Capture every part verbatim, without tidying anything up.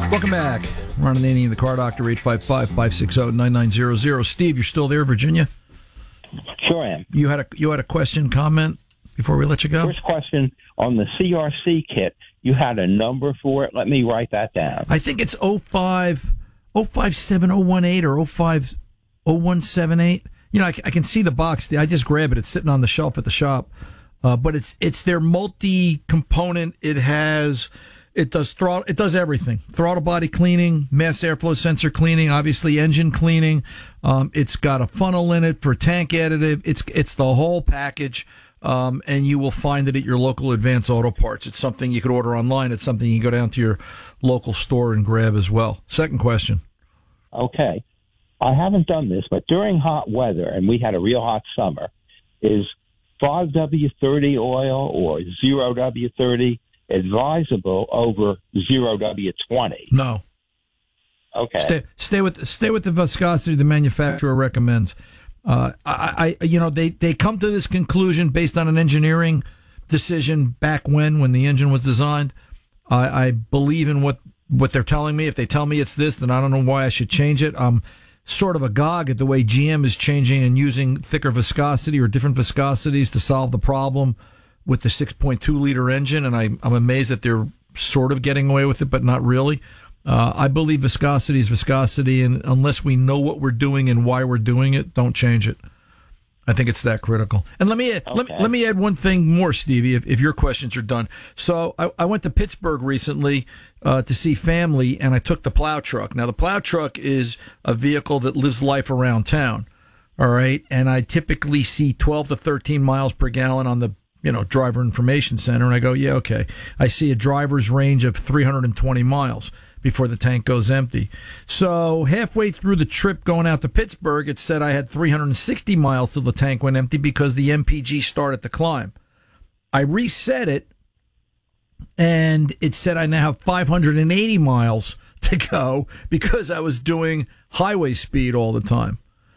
Welcome back. Ron Ananian, the Car Doctor, eight five five, five six zero, nine nine zero zero. Steve, you're still there, Virginia? Sure am. You had a you had a question, comment before we let you go? First question, on the C R C kit, you had a number for it. Let me write that down. I think it's oh five seven oh one eight or oh five oh one seven eight. You know, I, I can see the box. I just grab it. It's sitting on the shelf at the shop. Uh, but it's it's their multi-component. It has... It does throttle. It does everything: throttle body cleaning, mass airflow sensor cleaning, obviously engine cleaning. Um, it's got a funnel in it for tank additive. It's it's the whole package, um, and you will find it at your local Advance Auto Parts. It's something you could order online. It's something you can go down to your local store and grab as well. Second question. Okay, I haven't done this, but during hot weather, and we had a real hot summer, is five W thirty oil or zero W thirty advisable over zero W twenty? No. Okay. Stay, stay with stay with the viscosity the manufacturer recommends. Uh, I, I, you know, they, they come to this conclusion based on an engineering decision back when when the engine was designed. I, I believe in what what they're telling me. If they tell me it's this, then I don't know why I should change it. I'm sort of agog at the way G M is changing and using thicker viscosity or different viscosities to solve the problem with the six point two liter engine, and I, I'm amazed that they're sort of getting away with it, but not really. Uh, I believe viscosity is viscosity, and unless we know what we're doing and why we're doing it, don't change it. I think it's that critical. And let me add, okay. let, let me add one thing more, Stevie, if, if your questions are done. So I, I went to Pittsburgh recently uh, to see family, and I took the plow truck. Now, the plow truck is a vehicle that lives life around town, all right? And I typically see twelve to thirteen miles per gallon on the you know, driver information center. And I go, yeah, okay. I see a driver's range of three hundred twenty miles before the tank goes empty. So halfway through the trip going out to Pittsburgh, it said I had three hundred sixty miles till the tank went empty because the M P G started to climb. I reset it, and it said I now have five hundred eighty miles to go because I was doing highway speed all the time.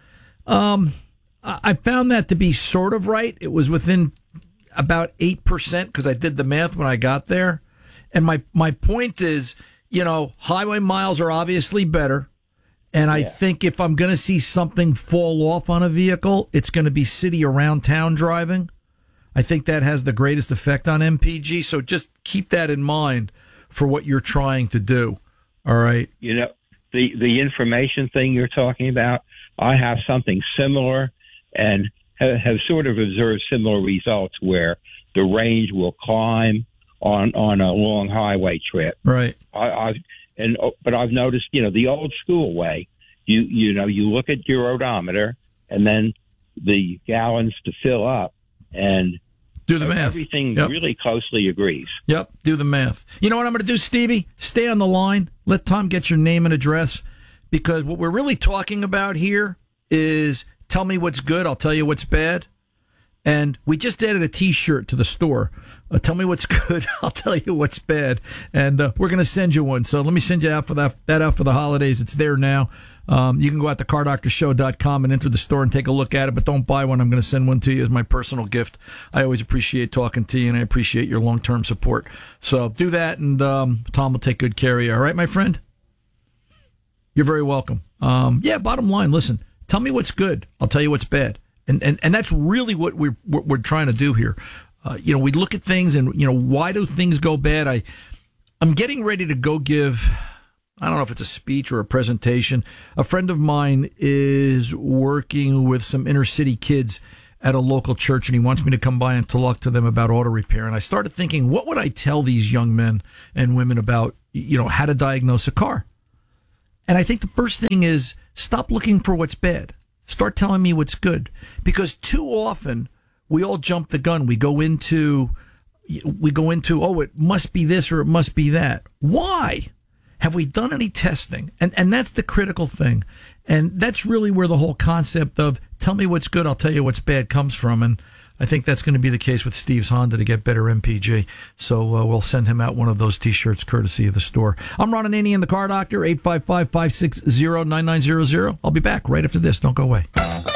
Um, I found that to be sort of right. It was within about eight percent because I did the math when I got there. And my, my point is, you know, highway miles are obviously better. And I yeah. think if I'm going to see something fall off on a vehicle, it's going to be city around town driving. I think that has the greatest effect on M P G. So just keep that in mind for what you're trying to do. All right. You know, the, the information thing you're talking about, I have something similar and have sort of observed similar results where the range will climb on, on a long highway trip. Right. I, I've and but I've noticed, you know, the old school way. You you know, you look at your odometer and then the gallons to fill up, and do the math. Everything yep. really closely agrees. Yep. Do the math. You know what I'm going to do, Stevie? Stay on the line. Let Tom get your name and address, because what we're really talking about here is. Tell me what's good, I'll tell you what's bad. And we just added a T-shirt to the store. Uh, tell me what's good, I'll tell you what's bad. And uh, we're going to send you one. So let me send you out for that, that out for the holidays. It's there now. Um, you can go out to car doctor show dot com and enter the store and take a look at it, but don't buy one. I'm going to send one to you as my personal gift. I always appreciate talking to you, and I appreciate your long-term support. So do that, and um, Tom will take good care of you. All right, my friend? You're very welcome. Um, yeah, bottom line, listen. Tell me what's good. I'll tell you what's bad. And and, and that's really what we're, what we're trying to do here. Uh, you know, we look at things and, you know, why do things go bad? I, I'm getting ready to go give, I don't know if it's a speech or a presentation. A friend of mine is working with some inner city kids at a local church, and he wants me to come by and talk to them about auto repair. And I started thinking, what would I tell these young men and women about, you know, how to diagnose a car? And I think the first thing is stop looking for what's bad. Start telling me what's good. Because too often we all jump the gun. We go into, we go into, oh, it must be this or it must be that. Why? Have we done any testing? And and that's the critical thing. And that's really where the whole concept of tell me what's good, I'll tell you what's bad comes from. And I think that's going to be the case with Steve's Honda to get better M P G. So uh, we'll send him out one of those T-shirts courtesy of the store. I'm Ron Ananian, the Car Doctor, eight five five, five six zero, nine nine zero zero. I'll be back right after this. Don't go away.